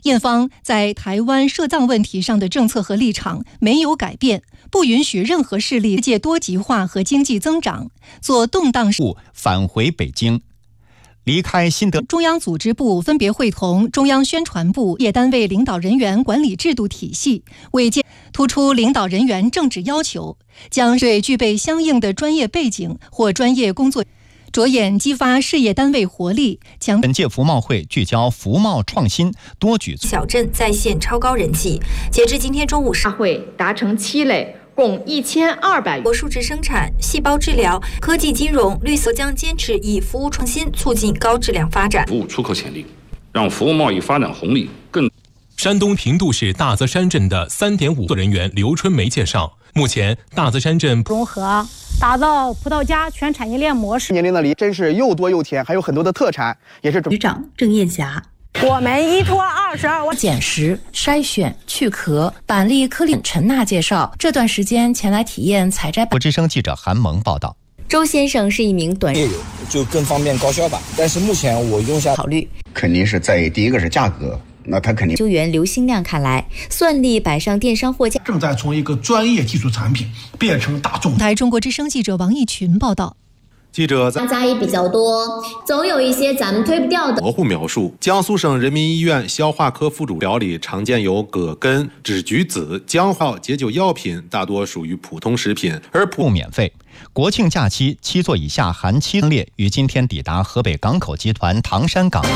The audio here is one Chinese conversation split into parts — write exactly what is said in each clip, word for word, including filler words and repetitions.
印方在台湾涉藏问题上的政策和立场没有改变，不允许任何势力借多极化和经济增长做动荡事。 返回北京，离开新德。 中央组织部分别会同中央宣传部业单位领导人员管理制度体系，为建突出领导人员政治要求，将对具备相应的专业背景或专业工作，着眼激发事业单位活力。强本届服贸会聚焦服贸创新，多举小镇在线超高人气。截至今天中午， 大会达成七类，共一千二百国数值生产、细胞治疗、科技金融、绿色将坚持以服务创新促进高质量发展， 服务出口潜力，让服务贸易发展红利更。 山东平度市大泽山镇的 三点五 人员刘春梅介绍，目前大泽山镇融合打造葡萄架全产业链模式。 年龄的梨真是又多又甜，还有很多的特产，也是局长郑艳霞。 我们一拖二十二， 捡拾、筛选、去壳、板栗颗粒。陈娜介绍，这段时间前来体验采摘。 国之声记者韩萌报道。 周先生是一名短也有，就更方便高效吧。但是目前我用下考虑， 肯定是在意第一个是价格。那他肯定。 救援刘新亮看来，算力摆上电商货架， 正在从一个专业技术产品变成大众。 台中国之声记者王义群报道。 记者在杂役比较多，总有一些咱们推不掉的。 模糊描述：江苏省人民医院消化科附主料理常见有葛根、枳橘子、姜黄解酒药品，大多属于普通食品，而不免费。国庆假期，七座以下含七列于今天抵达河北港口集团唐山港。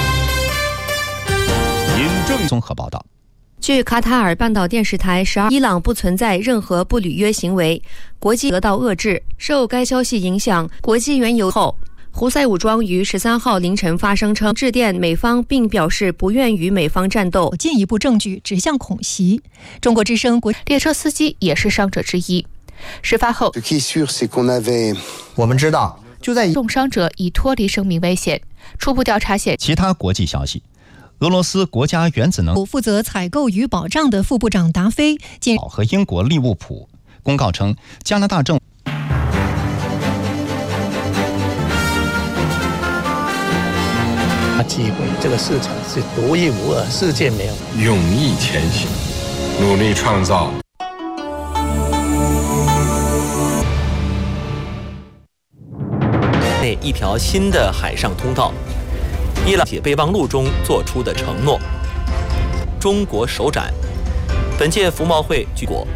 综合报道。 据卡塔尔半岛电视台十二，伊朗不存在任何不履约行为，国际得到遏制。受该消息影响，国际原油后，胡塞武装于十三号凌晨发声称致电美方，并表示不愿与美方战斗。 进一步证据指向恐袭。中国之声国列车司机也是伤者之一。事发后， 我们知道就在重伤者已脱离生命危险。初步调查显， 其他国际消息。俄罗斯国家原子能负责采购与保障的副部长达菲近和英国利物浦公告称，加拿大政府机会，这个市场是独一无二，世界没有。 勇毅前行，努力创造。 内一条新的海上通道。伊朗备忘录中做出的承诺。中国首展，本届服贸会据果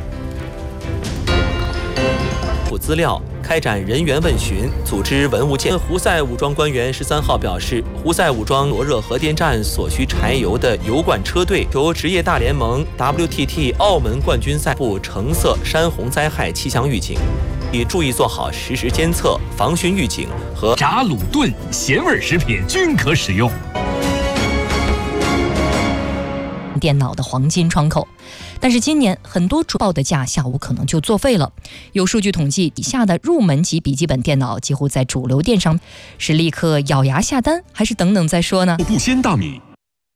资料开展人员问询，组织文物鉴。胡塞武装官员十三号表示，胡塞武装罗热核电站所需柴油的油罐车队由职业大联盟 W T T 澳门冠军赛部橙色山洪灾害气象预警。以注意做好实时监测、防汛预警和炸、卤、炖咸味食品均可使用。 电脑的黄金窗口，但是今年很多主报的价下午可能就作废了。有数据统计，以下的入门级笔记本电脑几乎在主流电商是立刻咬牙下单，还是等等再说呢？ 不鲜大米。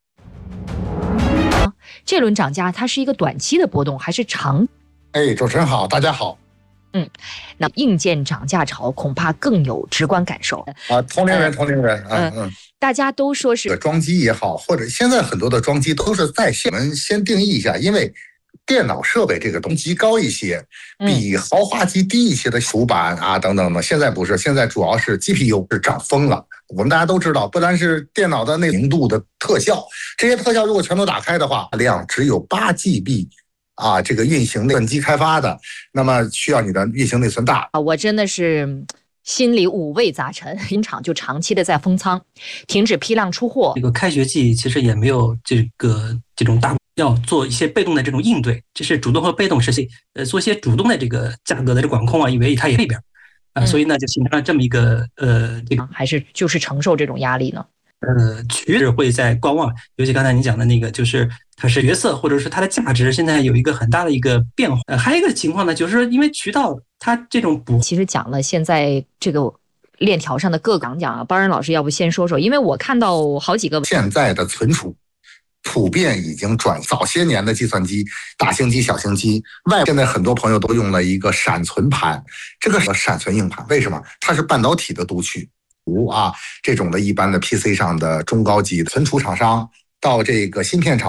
这轮涨价它是一个短期的波动还是长？ 哎，主持人好，大家好。 嗯，那硬件涨价潮恐怕更有直观感受啊！同龄人，同龄人，嗯嗯， 大家都说是装机也好，或者现在很多的装机都是在线。我们先定义一下，因为电脑设备这个东西高一些，比豪华机低一些的主板啊等等的，现在不是，现在主要是 G P U 是涨疯了。我们大家都知道，不单是电脑的内零度的特效，这些特效如果全都打开的话，量只有八 G B。啊，这个运行本机开发的，那么需要你的运行内存大啊！我真的是心里五味杂陈。工厂就长期的在封仓，停止批量出货。 这个开学季其实也没有这个这种大要做一些被动的这种应对，这是主动和被动实现，呃，做一些主动的这个价格的这管控啊，以为它也里边啊、呃，所以呢就形成了这么一个呃这个， 还是就是承受这种压力呢？ 呃，趋势会在观望，尤其刚才你讲的那个，就是它是角色或者是它的价值，现在有一个很大的一个变化。呃，还有一个情况呢，就是说因为渠道它这种补， 其实讲了现在这个链条上的各讲讲啊，包仁老师要不先说说，因为我看到好几个现在的存储普遍已经转早些年的计算机，大型机、小型机，外现在很多朋友都用了一个闪存盘，这个是闪存硬盘，为什么？它是半导体的读取。啊，这种的一般的 P C 上的中高级存储厂商到这个芯片厂。